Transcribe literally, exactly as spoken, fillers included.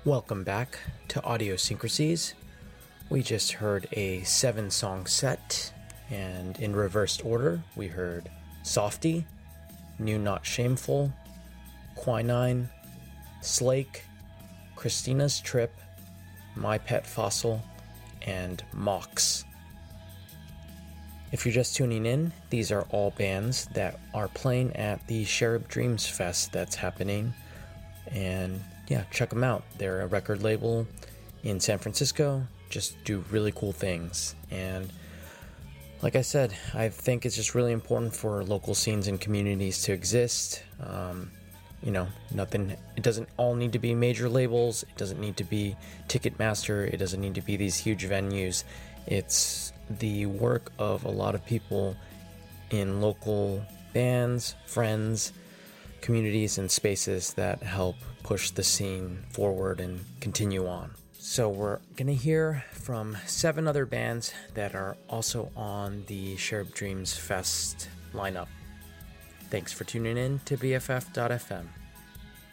Welcome back to Audiosyncrasies. We just heard a seven song set, and in reversed order, we heard Softy, New Not Shameful, Quinine, Slake, Christina's Trip, My Pet Fossil, and Mox. If you're just tuning in, these are all bands that are playing at the Cherub Dreams Fest that's happening, and yeah, check them out. They're a record label in San Francisco, just do really cool things. And like I said, I think it's just really important for local scenes and communities to exist. Um, you know, nothing, it doesn't all need to be major labels. It doesn't need to be Ticketmaster. It doesn't need to be these huge venues. It's the work of a lot of people in local bands, friends, communities, and spaces that help push the scene forward and continue on. So we're going to hear from seven other bands that are also on the Cherub Dreams Fest lineup. Thanks for tuning in to B F F dot F M.